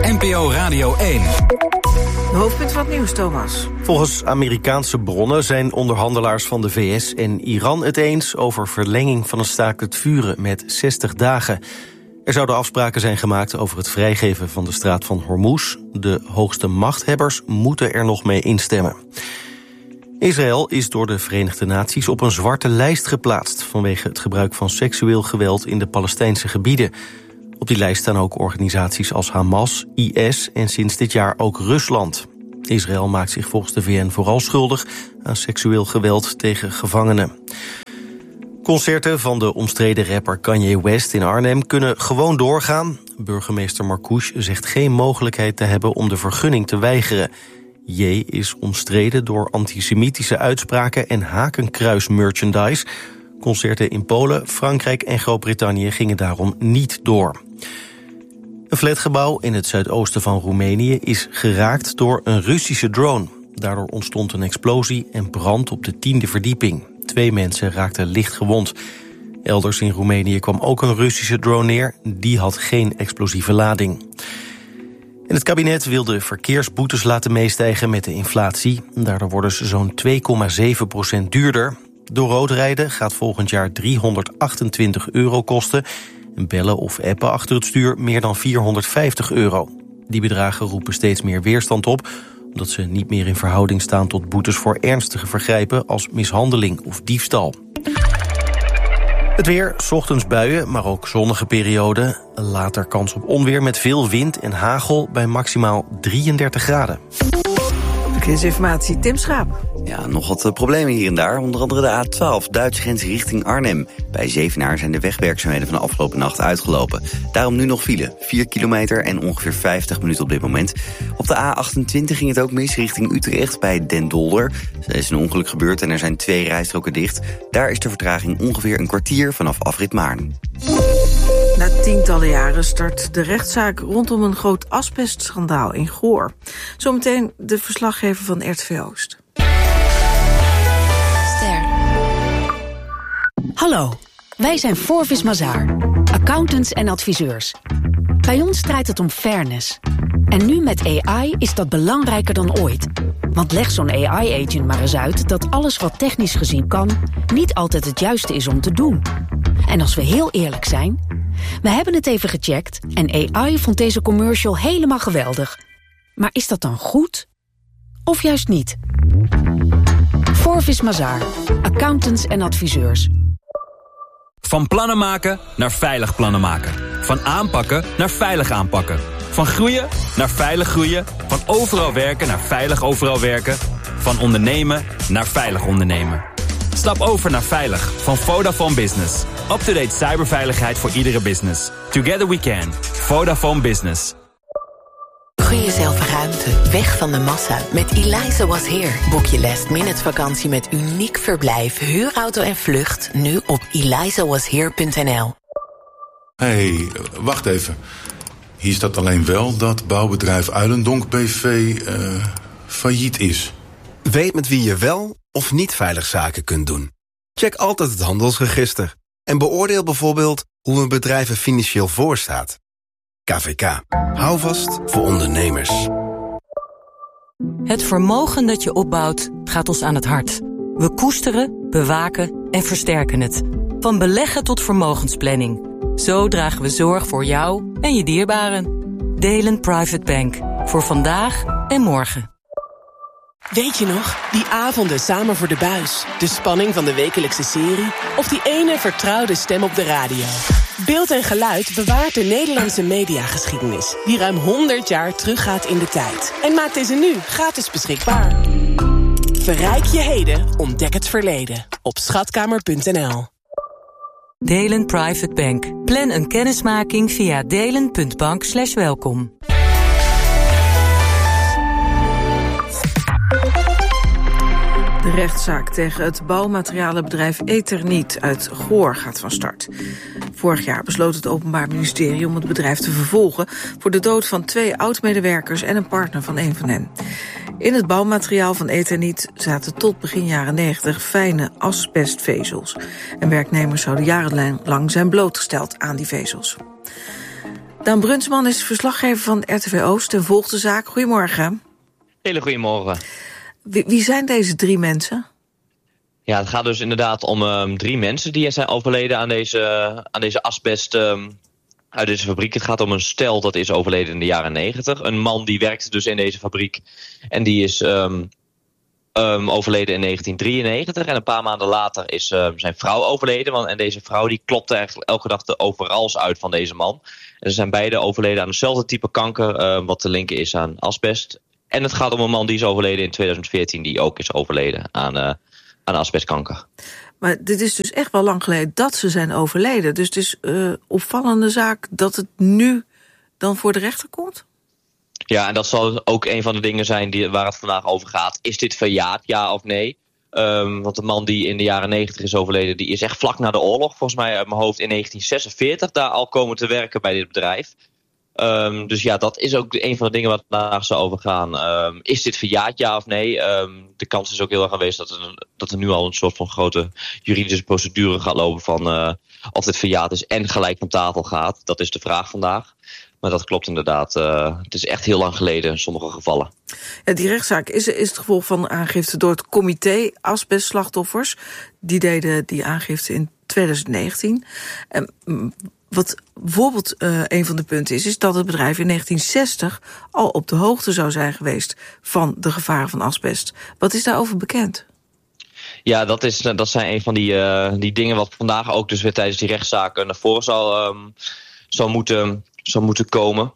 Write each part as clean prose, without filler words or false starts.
NPO Radio 1. De hoofdpunt van het nieuws, Thomas. Volgens Amerikaanse bronnen zijn onderhandelaars van de VS en Iran het eens over verlenging van een staakt het vuren met 60 dagen. Er zouden afspraken zijn gemaakt over het vrijgeven van de straat van Hormuz. De hoogste machthebbers moeten er nog mee instemmen. Israël is door de Verenigde Naties op een zwarte lijst geplaatst vanwege het gebruik van seksueel geweld in de Palestijnse gebieden. Op die lijst staan ook organisaties als Hamas, IS en sinds dit jaar ook Rusland. Israël maakt zich volgens de VN vooral schuldig aan seksueel geweld tegen gevangenen. Concerten van de omstreden rapper Kanye West in Arnhem kunnen gewoon doorgaan. Burgemeester Marcouch zegt geen mogelijkheid te hebben om de vergunning te weigeren. J is omstreden door antisemitische uitspraken en hakenkruis-merchandise. Concerten in Polen, Frankrijk en Groot-Brittannië gingen daarom niet door. Een flatgebouw in het zuidoosten van Roemenië is geraakt door een Russische drone. Daardoor ontstond een explosie en brand op de 10e verdieping. 2 mensen raakten licht gewond. Elders in Roemenië kwam ook een Russische drone neer. Die had geen explosieve lading. En het kabinet wil de verkeersboetes laten meestijgen met de inflatie. Daardoor worden ze zo'n 2,7% duurder. Door rood rijden gaat volgend jaar €328 kosten. En bellen of appen achter het stuur meer dan €450. Die bedragen roepen steeds meer weerstand op, omdat ze niet meer in verhouding staan tot boetes voor ernstige vergrijpen als mishandeling of diefstal. Het weer, 's ochtends buien, maar ook zonnige perioden. Later kans op onweer met veel wind en hagel bij maximaal 33 graden. Verkeersinformatie, Tim Schaap. Ja, nog wat problemen hier en daar. Onder andere de A12, Duitse grens richting Arnhem. Bij Zevenaar zijn de wegwerkzaamheden van de afgelopen nacht uitgelopen. Daarom nu nog file. 4 kilometer en ongeveer 50 minuten op dit moment. Op de A28 ging het ook mis richting Utrecht bij Den Dolder. Er is een ongeluk gebeurd en er zijn 2 rijstroken dicht. Daar is de vertraging ongeveer een kwartier vanaf afrit Maarn. Na tientallen jaren start de rechtszaak rondom een groot asbestschandaal in Goor. Zometeen de verslaggever van RTV Oost. Ster. Hallo, wij zijn Forvis Mazars, accountants en adviseurs. Bij ons draait het om fairness. En nu met AI is dat belangrijker dan ooit. Want leg zo'n AI-agent maar eens uit dat alles wat technisch gezien kan niet altijd het juiste is om te doen. En als we heel eerlijk zijn, we hebben het even gecheckt en AI vond deze commercial helemaal geweldig. Maar is dat dan goed? Of juist niet? Forvis Mazars, accountants en adviseurs. Van plannen maken naar veilig plannen maken. Van aanpakken naar veilig aanpakken. Van groeien naar veilig groeien. Van overal werken naar veilig overal werken. Van ondernemen naar veilig ondernemen. Stap over naar Veilig van Vodafone Business. Up-to-date cyberveiligheid voor iedere business. Together we can. Vodafone Business. Gun jezelf ruimte, weg van de massa. Met Eliza Was Here. Boek je last-minute vakantie met uniek verblijf, huurauto en vlucht. Nu op elizawashere.nl. Hey, wacht even. Hier staat alleen wel dat bouwbedrijf Uilendonk BV failliet is. Weet met wie je wel of niet veilig zaken kunt doen. Check altijd het handelsregister. En beoordeel bijvoorbeeld hoe een bedrijf er financieel voor staat. KVK. Hou vast voor ondernemers. Het vermogen dat je opbouwt gaat ons aan het hart. We koesteren, bewaken en versterken het. Van beleggen tot vermogensplanning. Zo dragen we zorg voor jou en je dierbaren. Delen Private Bank. Voor vandaag en morgen. Weet je nog, die avonden samen voor de buis, de spanning van de wekelijkse serie of die ene vertrouwde stem op de radio? Beeld en geluid bewaart de Nederlandse mediageschiedenis, die ruim 100 jaar teruggaat in de tijd. En maakt deze nu gratis beschikbaar. Verrijk je heden, ontdek het verleden op schatkamer.nl. Delen Private Bank. Plan een kennismaking via delen.bank/welkom. De rechtszaak tegen het bouwmaterialenbedrijf Eternit uit Goor gaat van start. Vorig jaar besloot het Openbaar Ministerie om het bedrijf te vervolgen voor de dood van 2 oud-medewerkers en een partner van een van hen. In het bouwmateriaal van Eternit zaten tot begin jaren 90 fijne asbestvezels. En werknemers zouden jarenlang zijn blootgesteld aan die vezels. Daan Brunsman is verslaggever van RTV Oost en volgt de zaak. Goedemorgen. Hele goedemorgen. Wie zijn deze 3 mensen? Ja, het gaat dus inderdaad om 3 mensen die zijn overleden aan deze asbest uit deze fabriek. Het gaat om een stel dat is overleden in de jaren 90. Een man die werkte dus in deze fabriek en die is overleden in 1993. En een paar maanden later is zijn vrouw overleden. En deze vrouw die klopte eigenlijk elke dag de overals uit van deze man. En ze zijn beide overleden aan hetzelfde type kanker wat te linken is aan asbest. En het gaat om een man die is overleden in 2014 die ook is overleden aan asbestkanker. Maar dit is dus echt wel lang geleden dat ze zijn overleden. Dus het is opvallende zaak dat het nu dan voor de rechter komt? Ja, en dat zal ook een van de dingen zijn waar het vandaag over gaat. Is dit verjaard, ja of nee? Want de man die in de jaren 90 is overleden, die is echt vlak na de oorlog, volgens mij uit mijn hoofd in 1946, daar al komen te werken bij dit bedrijf. Dus ja, dat is ook een van de dingen waar het vandaag zou over gaan. Is dit verjaard, ja of nee? De kans is ook heel erg aanwezig dat er nu al een soort van grote juridische procedure gaat lopen van of dit verjaard is en gelijk van tafel gaat. Dat is de vraag vandaag. Maar dat klopt inderdaad. Het is echt heel lang geleden in sommige gevallen. Ja, die rechtszaak is het gevolg van aangifte door het comité asbestslachtoffers. Die deden die aangifte in 2019. Wat bijvoorbeeld een van de punten is dat het bedrijf in 1960 al op de hoogte zou zijn geweest van de gevaren van asbest. Wat is daarover bekend? Ja, dat zijn een van die dingen wat vandaag ook dus weer tijdens die rechtszaak naar voren zou moeten komen.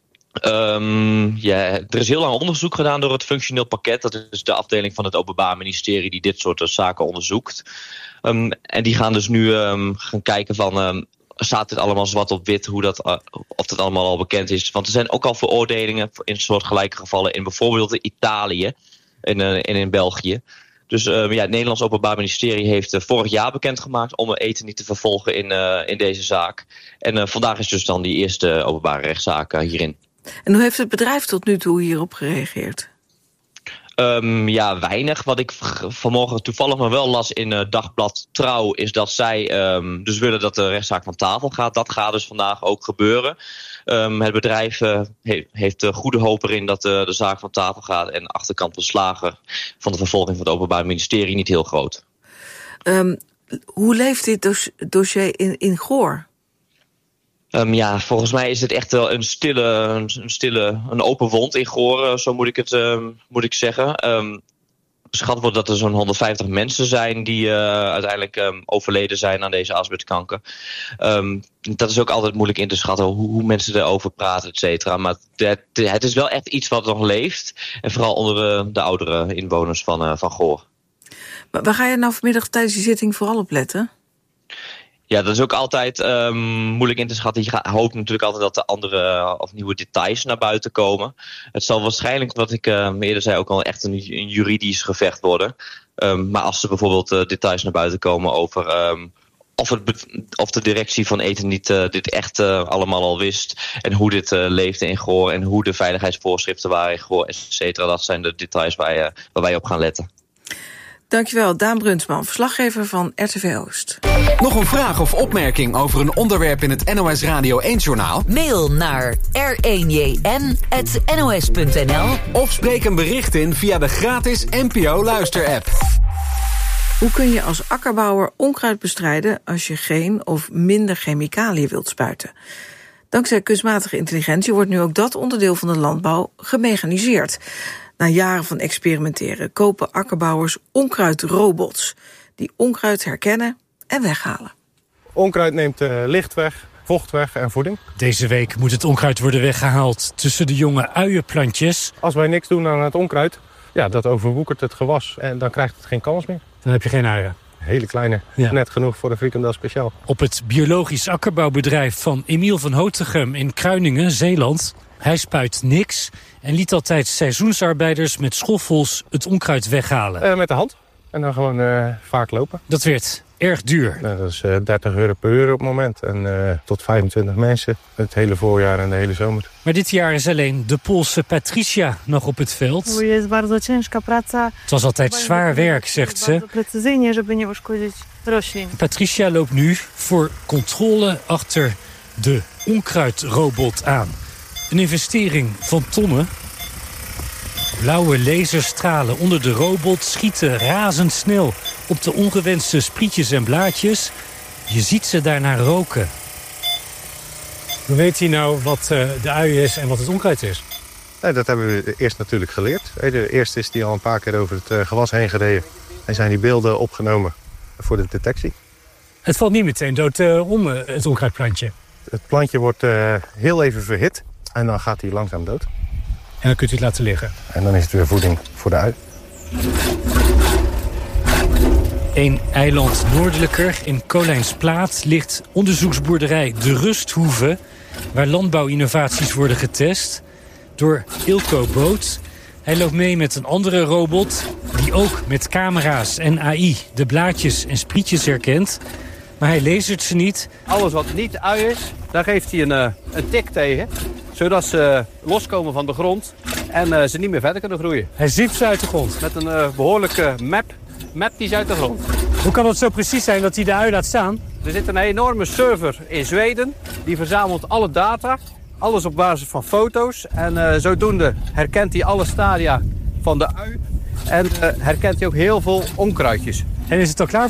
Er is heel lang onderzoek gedaan door het functioneel pakket. Dat is de afdeling van het Openbaar Ministerie die dit soort zaken onderzoekt. En die gaan dus nu gaan kijken van staat dit allemaal zwart op wit, of dat allemaal al bekend is. Want er zijn ook al veroordelingen in soortgelijke gevallen in bijvoorbeeld Italië en in België. Dus het Nederlands Openbaar Ministerie heeft vorig jaar bekendgemaakt om eten niet te vervolgen in deze zaak. En vandaag is dus dan die eerste openbare rechtszaak hierin. En hoe heeft het bedrijf tot nu toe hierop gereageerd? Weinig. Wat ik vanmorgen toevallig maar wel las in Dagblad Trouw is dat zij dus willen dat de rechtszaak van tafel gaat. Dat gaat dus vandaag ook gebeuren. Het bedrijf heeft goede hoop erin dat de zaak van tafel gaat en de achterkant van slagen van de vervolging van het Openbaar Ministerie niet heel groot. Hoe leeft dit dossier in Goor? Volgens mij is het echt wel een open wond in Goor, zo moet ik zeggen. Geschat wordt dat er zo'n 150 mensen zijn die uiteindelijk overleden zijn aan deze asbestkanker. Dat is ook altijd moeilijk in te schatten hoe mensen erover praten, et cetera. Maar het is wel echt iets wat nog leeft. En vooral onder de oudere inwoners van Goor. Maar waar ga je nou vanmiddag tijdens die zitting vooral op letten? Ja, dat is ook altijd moeilijk in te schatten. Je hoopt natuurlijk altijd dat er andere of nieuwe details naar buiten komen. Het zal waarschijnlijk, wat ik eerder zei, ook al echt een juridisch gevecht worden. Maar als er bijvoorbeeld details naar buiten komen over of de directie van Eten niet dit echt allemaal al wist. En hoe dit leefde in Goor en hoe de veiligheidsvoorschriften waren in Goor, et cetera. Dat zijn de details waar wij op gaan letten. Dankjewel, Daan Brunsman, verslaggever van RTV Oost. Nog een vraag of opmerking over een onderwerp in het NOS Radio 1-journaal? Mail naar r1jn@nos.nl of spreek een bericht in via de gratis NPO-luister-app. Hoe kun je als akkerbouwer onkruid bestrijden als je geen of minder chemicaliën wilt spuiten? Dankzij kunstmatige intelligentie wordt nu ook dat onderdeel van de landbouw gemechaniseerd. Na jaren van experimenteren kopen akkerbouwers onkruidrobots die onkruid herkennen en weghalen. Onkruid neemt licht weg, vocht weg en voeding. Deze week moet het onkruid worden weggehaald tussen de jonge uienplantjes. Als wij niks doen aan het onkruid, dat overwoekert het gewas en dan krijgt het geen kans meer. Dan heb je geen uien. Hele kleine, net genoeg voor de frikandel speciaal. Op het biologisch akkerbouwbedrijf van Emiel van Hotegem in Kruiningen, Zeeland. Hij spuit niks en liet altijd seizoensarbeiders met schoffels het onkruid weghalen. Met de hand en dan gewoon vaak lopen. Dat werd erg duur. Dat is €30 per uur op het moment. En tot 25 mensen het hele voorjaar en de hele zomer. Maar dit jaar is alleen de Poolse Patricia nog op het veld. Het was altijd zwaar werk, zegt ze. Patricia loopt nu voor controle achter de onkruidrobot aan. Een investering van tonnen. Blauwe laserstralen onder de robot schieten razendsnel op de ongewenste sprietjes en blaadjes. Je ziet ze daarna roken. Hoe weet hij nou wat de ui is en wat het onkruid is? Nee, dat hebben we eerst natuurlijk geleerd. De eerste is die al een paar keer over het gewas heen gereden. En zijn die beelden opgenomen voor de detectie. Het valt niet meteen dood om, het onkruidplantje. Het plantje wordt heel even verhit en dan gaat hij langzaam dood. En dan kunt u het laten liggen. En dan is het weer voeding voor de ui. Een eiland noordelijker in Kolijnsplaat ligt onderzoeksboerderij De Rusthoeve, waar landbouwinnovaties worden getest door Ilko Boot. Hij loopt mee met een andere robot die ook met camera's en AI de blaadjes en sprietjes herkent. Maar hij lasert ze niet. Alles wat niet ui is, daar geeft hij een tik tegen. Zodat ze loskomen van de grond en ze niet meer verder kunnen groeien. Hij ziet ze uit de grond? Met een behoorlijke map die ze uit de grond. Hoe kan het zo precies zijn dat hij de ui laat staan? Er zit een enorme server in Zweden. Die verzamelt alle data. Alles op basis van foto's. En zodoende herkent hij alle stadia van de ui. En herkent hij ook heel veel onkruidjes. En is het al klaar